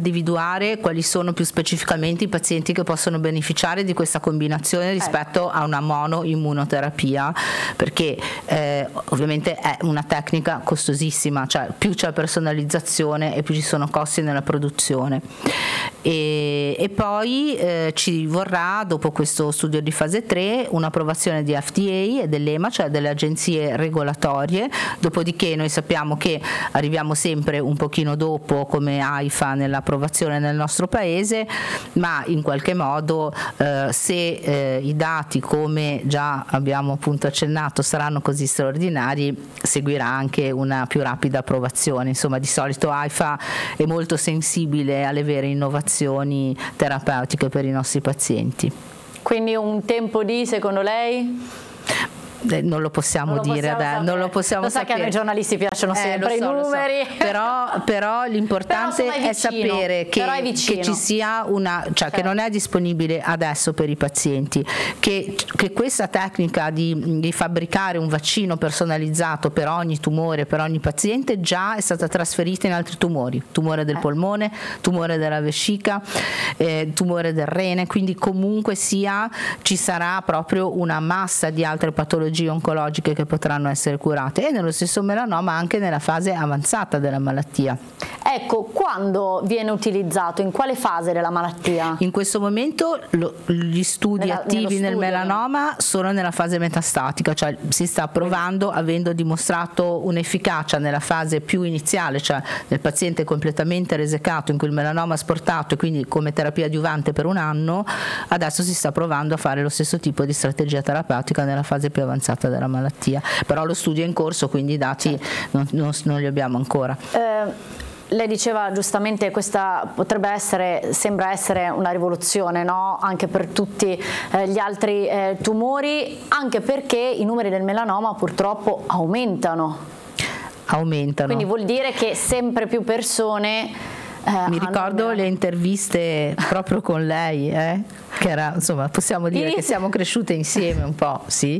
individuare quali sono più specificamente i pazienti che possono beneficiare di questa combinazione rispetto a una monoimmunoterapia, perché ovviamente è una tecnica costosissima, cioè più c'è personalizzazione e più ci sono costi nella produzione. E poi ci vorrà, dopo questo studio di fase 3, un'approvazione di FDA e dell'EMA, cioè delle agenzie regolatorie, dopodiché noi sappiamo che arriviamo sempre un pochino dopo come AIFA nell'approvazione nel nostro paese, ma in qualche modo se i dati, come già abbiamo appunto accennato, saranno così straordinari, seguirà anche una più rapida approvazione. Insomma, di solito AIFA è molto sensibile alle vere innovazioni terapeutiche per i nostri pazienti. Quindi un tempo di, secondo lei? Non lo possiamo dire adesso, non lo possiamo lo sa sapere. Che a noi giornalisti piacciono sempre i numeri. Però l'importante è sapere che ci sia che non è disponibile adesso per i pazienti, che questa tecnica di fabbricare un vaccino personalizzato per ogni tumore, per ogni paziente, già è stata trasferita in altri tumori, tumore del polmone, tumore della vescica, tumore del rene, quindi comunque sia ci sarà proprio una massa di altre patologie oncologiche che potranno essere curate, e nello stesso melanoma anche nella fase avanzata della malattia. Ecco, quando viene utilizzato? In quale fase della malattia? In questo momento gli studi attivi nel melanoma sono nella fase metastatica, cioè si sta provando, avendo dimostrato un'efficacia nella fase più iniziale, cioè nel paziente completamente resecato in cui il melanoma ha sportato e quindi come terapia adiuvante per un anno. Adesso si sta provando a fare lo stesso tipo di strategia terapeutica nella fase più avanzata della malattia, però lo studio è in corso, quindi i dati non li abbiamo ancora. Lei diceva giustamente, questa sembra essere una rivoluzione, no? Anche per tutti gli altri tumori, anche perché i numeri del melanoma purtroppo aumentano. Quindi vuol dire che sempre più persone mi ricordo le interviste proprio con lei, che era, insomma, possiamo dire che siamo cresciute insieme un po', sì,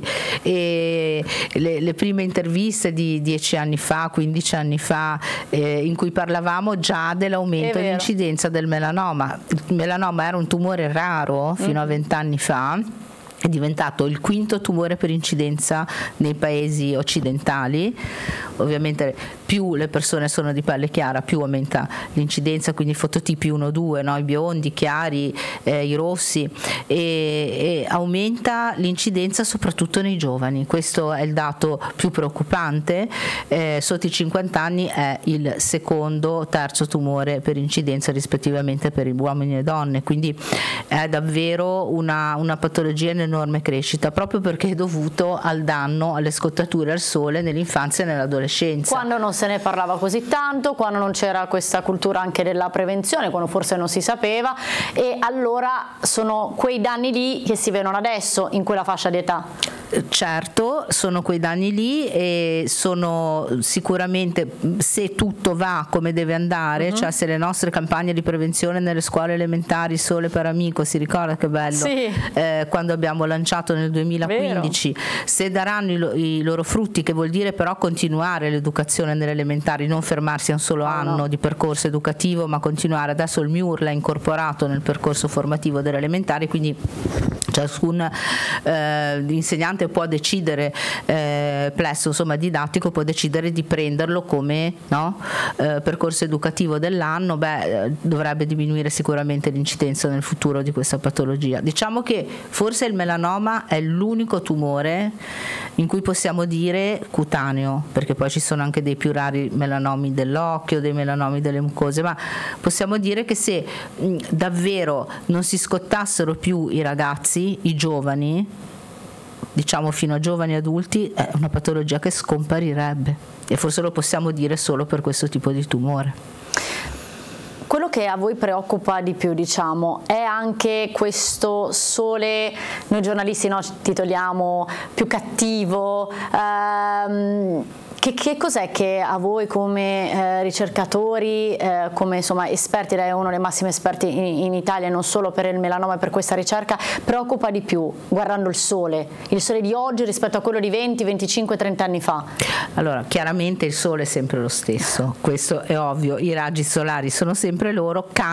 e le prime interviste di 10 anni fa, 15 anni fa, in cui parlavamo già dell'aumento dell'incidenza del melanoma. Il melanoma era un tumore raro fino a 20 anni fa, è diventato il quinto tumore per incidenza nei paesi occidentali. Ovviamente più le persone sono di pelle chiara, più aumenta l'incidenza, quindi i fototipi 1-2, no? I biondi, chiari, i rossi, e aumenta l'incidenza soprattutto nei giovani. Questo è il dato più preoccupante. Sotto i 50 anni è il secondo, terzo tumore per incidenza rispettivamente per uomini e donne, quindi è davvero una patologia in enorme crescita, proprio perché è dovuto al danno, alle scottature al sole nell'infanzia e nell'adolescenza. Quando non se ne parlava così tanto, quando non c'era questa cultura anche della prevenzione, quando forse non si sapeva, e allora sono quei danni lì che si vedono adesso in quella fascia di età. Certo, sono quei danni lì, e sono sicuramente, se tutto va come deve andare, cioè se le nostre campagne di prevenzione nelle scuole elementari, Sole per Amico, si ricorda che bello, quando abbiamo lanciato nel 2015, se daranno i loro frutti, che vuol dire però continuare l'educazione nelle elementari, non fermarsi a un solo anno di percorso educativo, ma continuare. Adesso il MIUR l'ha incorporato nel percorso formativo delle elementari, quindi ciascun insegnante può decidere, plesso insomma didattico, può decidere di prenderlo come percorso educativo dell'anno. Dovrebbe diminuire sicuramente l'incidenza nel futuro di questa patologia. Diciamo che forse il melanoma è l'unico tumore in cui possiamo dire cutaneo, perché poi ci sono anche dei più rari melanomi dell'occhio, dei melanomi delle mucose, ma possiamo dire che se davvero non si scottassero più i ragazzi, i giovani, diciamo fino a giovani adulti, è una patologia che scomparirebbe, e forse lo possiamo dire solo per questo tipo di tumore. Quello che a voi preoccupa di più, diciamo, è anche questo sole, noi giornalisti titoliamo più cattivo. Che cos'è che a voi come ricercatori, come insomma esperti, lei è uno dei massimi esperti in Italia, non solo per il melanoma e per questa ricerca, preoccupa di più guardando il sole di oggi rispetto a quello di 20, 25, 30 anni fa? Allora, chiaramente il sole è sempre lo stesso, questo è ovvio, i raggi solari sono sempre loro,